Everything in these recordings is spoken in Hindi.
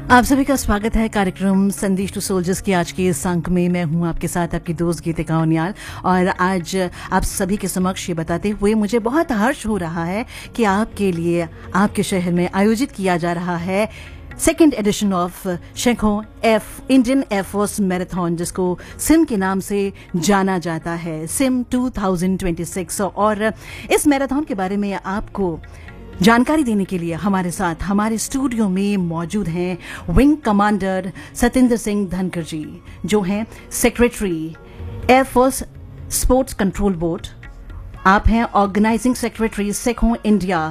आप सभी का स्वागत है कार्यक्रम संदेश टू सोल्जर्स की आज के इस अंक में। मैं हूं आपके साथ आपकी दोस्त गीतिका उनियाल और आज आप सभी के समक्ष ये बताते हुए मुझे बहुत हर्ष हो रहा है कि आपके लिए आपके शहर में आयोजित किया जा रहा है second edition of Sekhon Indian air force marathon, जिसको सिम के नाम से जाना जाता है, सिम 2026। और इस मैराथन के बारे में आपको जानकारी देने के लिए हमारे साथ हमारे स्टूडियो में मौजूद हैं विंग कमांडर सतेंद्र सिंह धनखड़ जी, जो हैं secretary air force sports control board. आप हैं ऑर्गेनाइजिंग सेक्रेटरी शेखों इंडियन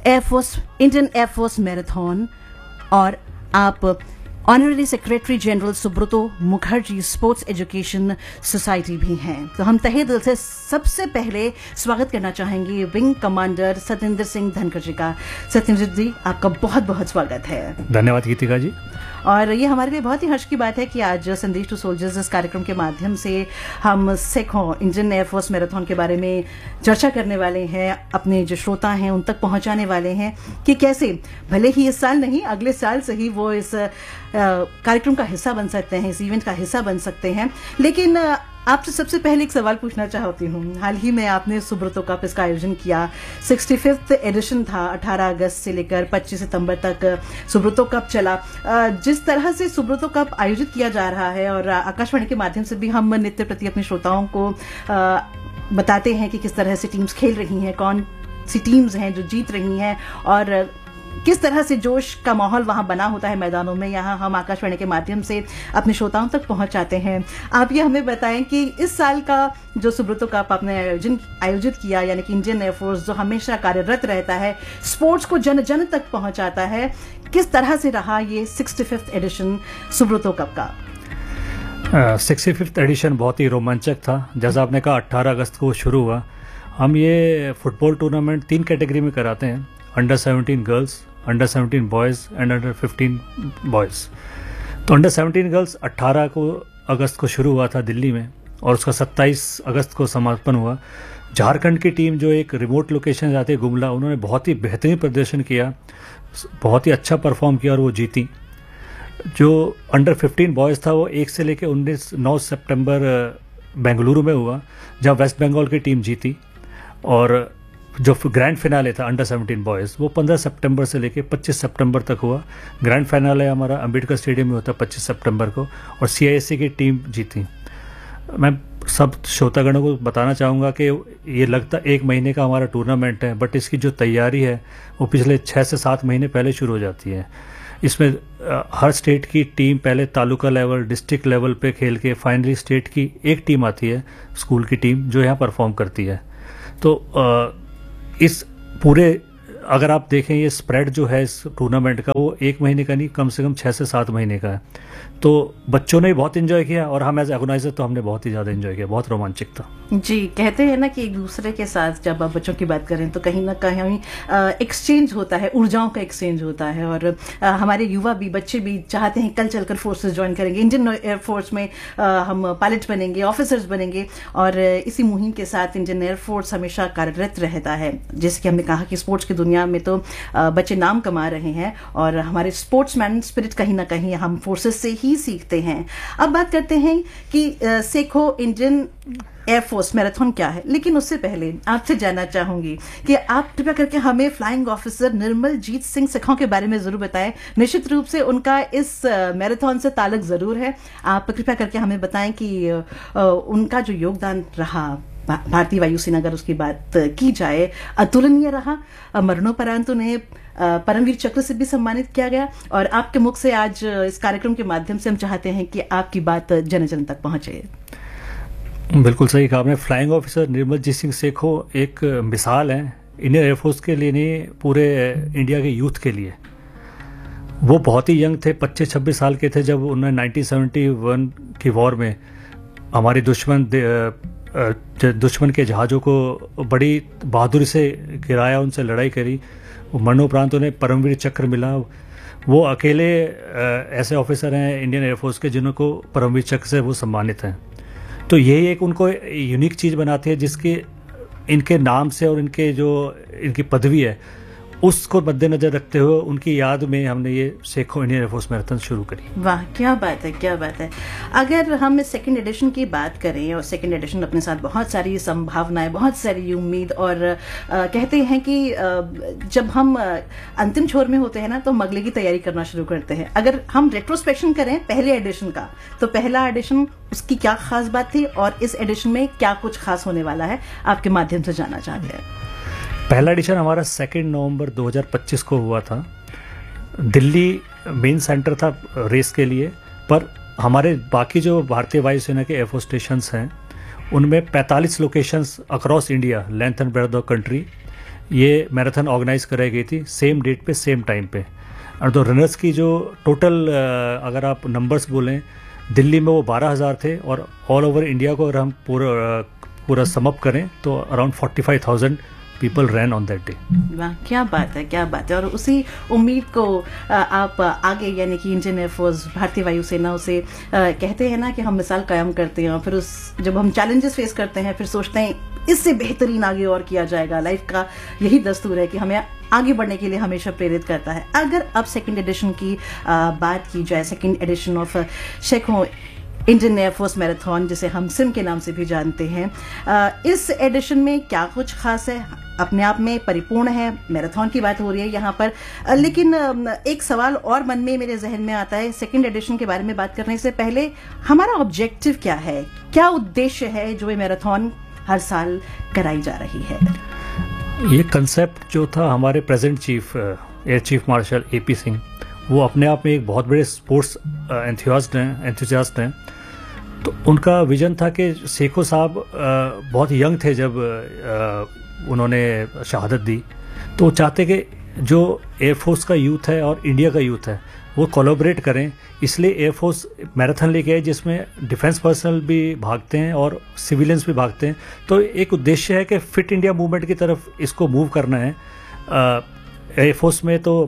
एयरफोर्स मैराथन और आप honorary secretary general Subroto Mukherjee sports education society भी हैं। तो हम तहे दिल से सबसे पहले स्वागत करना चाहेंगे विंग कमांडर सतेंद्र सिंह धनखड़ जी का। सतेंद्र जी, आपका बहुत बहुत स्वागत है। धन्यवाद गीतिका जी। और ये हमारे लिए बहुत ही हर्ष की बात है कि आज संदेश टू सोल्जर्स इस कार्यक्रम के माध्यम से हम शेखों इंडियन एयरफोर्स मैराथन के बारे में चर्चा करने वाले हैं, अपने जो श्रोता हैं उन तक पहुंचाने वाले हैं कि कैसे भले ही इस साल नहीं अगले साल से ही वो इस कार्यक्रम का हिस्सा बन सकते हैं, इस इवेंट का हिस्सा बन सकते हैं। लेकिन आपसे सबसे पहले एक सवाल पूछना चाहती हूँ। हाल ही में आपने सुब्रतो कप इसका आयोजन किया, 65th एडिशन था, 18 अगस्त से लेकर 25 सितंबर तक सुब्रतो कप चला। जिस तरह से सुब्रतो कप आयोजित किया जा रहा है और आकाशवाणी के माध्यम से भी हम नित्य प्रति अपने श्रोताओं को बताते हैं कि किस तरह से टीम्स खेल रही हैं, कौन सी टीम्स हैं जो जीत रही हैं और किस तरह से जोश का माहौल वहां बना होता है मैदानों में, यहाँ हम आकाशवाणी के माध्यम से अपने श्रोताओं तक पहुंचाते हैं। आप ये हमें बताएं कि इस साल का जो सुब्रतो कप आपने आयोजित किया, यानी कि इंडियन एयरफोर्स जो हमेशा कार्यरत रहता है, स्पोर्ट्स को जन जन तक पहुंचाता है, किस तरह से रहा ये 65th एडिशन सुब्रतो कप का? 65th एडिशन बहुत ही रोमांचक था। जैसा आपने कहा 18 अगस्त को शुरू हुआ। हम ये फुटबॉल टूर्नामेंट 3 कैटेगरी में कराते हैं, under 17 girls, under 17 boys and under 15 boys. तो अंडर 17 गर्ल्स 18 अगस्त को शुरू हुआ था दिल्ली में और उसका 27 अगस्त को समापन हुआ। झारखंड की टीम जो एक रिमोट लोकेशन जाती है गुमला, उन्होंने बहुत ही बेहतरीन प्रदर्शन किया, बहुत ही अच्छा परफॉर्म किया और वो जीती। जो अंडर 15 बॉयज़ था वो 1 से लेकर 9 सितंबर बेंगलुरु में हुआ, जहाँ वेस्ट बंगाल की टीम जीती। और जो ग्रैंड फिनाले था अंडर 17 बॉयज़ वो 15 सितंबर से लेके 25 सितंबर तक हुआ। ग्रैंड फाइनल हमारा अंबेडकर स्टेडियम में होता है 25 सितंबर को और CISC की टीम जीती। मैं सब श्रोतागणों को बताना चाहूँगा कि ये लगता 1 महीने का हमारा टूर्नामेंट है, बट इसकी जो तैयारी है वो पिछले 6 से 7 महीने पहले शुरू हो जाती है। इसमें हर स्टेट की टीम पहले तालुका लेवल, डिस्ट्रिक्ट लेवल पे खेल के फाइनली स्टेट की एक टीम आती है, स्कूल की टीम, जो यहाँ परफॉर्म करती है। तो इस पूरे अगर आप देखें ये स्प्रेड जो है इस टूर्नामेंट का, वो 1 महीने का नहीं, कम से कम 6 से 7 महीने का है। तो बच्चों ने भी बहुत एंजॉय किया और हम एज ऑर्गेनाइजर तो हमने बहुत ही ज़्यादा एंजॉय किया, बहुत रोमांचक था जी। कहते हैं ना कि एक दूसरे के साथ जब आप बच्चों की बात करें तो कहीं ना कहीं एक्सचेंज होता है, ऊर्जाओं का एक्सचेंज होता है और हमारे युवा भी, बच्चे भी चाहते हैं कल चलकर फोर्सेस ज्वाइन करेंगे, इंडियन एयरफोर्स में हम पायलट बनेंगे, ऑफिसर्स बनेंगे। और इसी मुहिम के साथ इंडियन एयरफोर्स हमेशा कार्यरत रहता है। जैसे कि हमने कहा कि स्पोर्ट्स की दुनिया में तो बच्चे नाम कमा रहे हैं और हमारे स्पोर्ट्समैन स्पिरिट कहीं ना कहीं हम फोर्सेस से ही सीखते हैं। अब बात करते हैं कि शेखों इंडियन एयरफोर्स मैराथन क्या है, लेकिन उससे पहले आपसे जानना चाहूंगी कि आप कृपया करके हमें फ्लाइंग ऑफिसर निर्मलजीत सिंह शेखों के बारे में जरूर बताएं। निश्चित रूप से उनका इस मैराथन से ताल्लुक जरूर है। आप कृपया करके हमें बताएं कि उनका जो योगदान रहा भारतीय वायुसेना, अगर उसकी बात की जाए, अतुलनीय रहा। मरणोपरांत उन्हें परमवीर चक्र से भी सम्मानित किया गया और आपके मुख से आज इस कार्यक्रम के माध्यम से हम चाहते हैं कि आपकी बात जन जन तक पहुंचे। बिल्कुल सही कहा आपने। फ्लाइंग ऑफिसर निर्मलजीत सिंह शेखों एक मिसाल है इंडियन एयरफोर्स के लिए नहीं, पूरे इंडिया के यूथ के लिए। वो बहुत ही यंग थे, 25-26 साल के थे जब उन्होंने 1971 की वॉर में हमारे दुश्मन के जहाज़ों को बड़ी बहादुरी से गिराया, उनसे लड़ाई करी। मरणोपरांत उन्हें परमवीर चक्र मिला। वो अकेले ऐसे ऑफिसर हैं इंडियन एयरफोर्स के जिनको परमवीर चक्र से वो सम्मानित हैं। तो यही एक उनको यूनिक चीज़ बनाती है जिसकी इनके नाम से और इनके जो इनकी पदवी है उसको मद्देनजर रखते हुए उनकी याद में हमने ये सेखों इंडियन एयरफोर्स मैराथन शुरू करी। वाह, क्या बात है, क्या बात है। अगर हम सेकंड एडिशन की बात करें, और सेकंड एडिशन अपने साथ बहुत सारी संभावनाएं, बहुत सारी उम्मीद, और कहते हैं कि जब हम अंतिम छोर में होते हैं ना, तो हम अगले की तैयारी करना शुरू करते हैं। अगर हम रेट्रोस्पेक्शन करें पहले एडिशन का, तो पहला एडिशन उसकी क्या खास बात थी और इस एडिशन में क्या कुछ खास होने वाला है, आपके माध्यम से जानना चाहते हैं। पहला एडिशन हमारा 2 नवंबर 2025 को हुआ था। दिल्ली मेन सेंटर था रेस के लिए, पर हमारे बाकी जो भारतीय वायुसेना के एयरफोर्स स्टेशंस हैं उनमें 45 locations across India, length and breadth of country, ये मैराथन ऑर्गेनाइज कराई गई थी सेम डेट पे, सेम टाइम पे। और तो रनर्स की जो टोटल अगर आप नंबर्स बोलें, दिल्ली में वो 12,000 थे, और ऑल ओवर इंडिया को अगर हम पूरा समअप करें तो around 45,000 people rain on that day. वाह, क्या बात है, क्या बात है। और उसी उम्मीद को आप आगे, यानी कि इंडियन एयरफोर्स, भारतीय वायुसेना, उसे कहते हैं ना कि हम मिसाल कायम करते हैं, और फिर जब हम चैलेंजेस फेस करते हैं फिर सोचते हैं इससे बेहतरीन आगे और किया जाएगा। लाइफ का यही दस्तूर है कि हमें आगे बढ़ने के लिए हमेशा प्रेरित करता है। अगर अब सेकंड एडिशन की बात की जाए, second edition of Sekhon Indian air force marathon, जिसे हम सिम के नाम से भी जानते हैं, इस एडिशन में क्या कुछ खास है? अपने आप में परिपूर्ण है, मैराथन की बात हो रही है यहाँ पर, लेकिन एक सवाल और मन में मेरे जहन में आता है। सेकंड एडिशन के बारे में बात करने से पहले हमारा ऑब्जेक्टिव क्या है, क्या उद्देश्य है जो ये मैराथन हर साल कराई जा रही है? ये कंसेप्ट जो था, हमारे present chief air chief marshal AP Singh, वो अपने आप में एक बहुत बड़े स्पोर्ट्स एंथुसियास्ट हैं। तो उनका विजन था कि सेखों साहब बहुत यंग थे जब उन्होंने शहादत दी, तो वो चाहते कि जो एयरफोर्स का यूथ है और इंडिया का यूथ है वो कोलैबोरेट करें। इसलिए एयरफोर्स मैराथन लेके आए जिसमें डिफेंस पर्सनल भी भागते हैं और सिविलियंस भी भागते हैं। तो एक उद्देश्य है कि फिट इंडिया मूवमेंट की तरफ इसको मूव करना है। एयरफोर्स में तो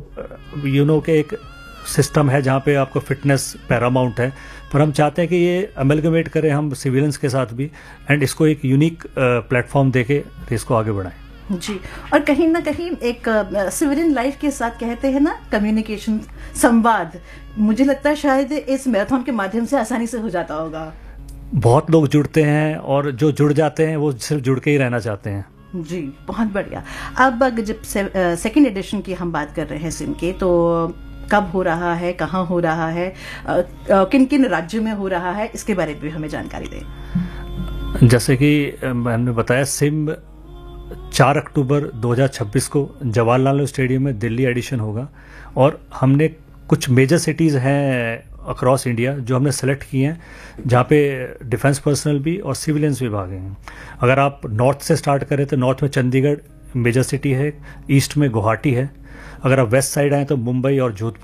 के एक सिस्टम है जहाँ पे आपको फिटनेस पैरामाउंट है, पर हम चाहते हैं कि ये अमेलगमेट करें हम सिविलियंस के साथ भी, एंड इसको एक यूनिक प्लेटफॉर्म देके इसको आगे बढ़ाएं। जी, और कहीं ना कहीं एक सिविलियन लाइफ के साथ, कहते हैं ना, कम्युनिकेशन, संवाद, मुझे लगता है शायद इस मैराथन के माध्यम से आसानी से हो जाता होगा। बहुत लोग जुड़ते हैं, और जो जुड़ जाते हैं वो सिर्फ जुड़ के ही रहना चाहते हैं। जी, बहुत बढ़िया। अब जब सेकंड एडिशन की हम बात कर रहे हैं सिम के, तो कब हो रहा है, कहाँ हो रहा है, किन किन राज्यों में हो रहा है, इसके बारे में भी हमें जानकारी दें। जैसे कि मैंने बताया, सिम 4 अक्टूबर 2026 को जवाहरलाल नेहरू स्टेडियम में दिल्ली एडिशन होगा, और हमने कुछ मेजर सिटीज़ हैं अक्रॉस इंडिया जो हमने सेलेक्ट किए हैं, जहाँ पे डिफेंस पर्सनल भी और सिविलियंस भी भागे हैं। अगर आप नॉर्थ से स्टार्ट करें तो नॉर्थ में चंडीगढ़ मेजर सिटी है, ईस्ट में गुवाहाटी है। अगर आप वेस्ट साइड आए तो मुंबई और जोधपुर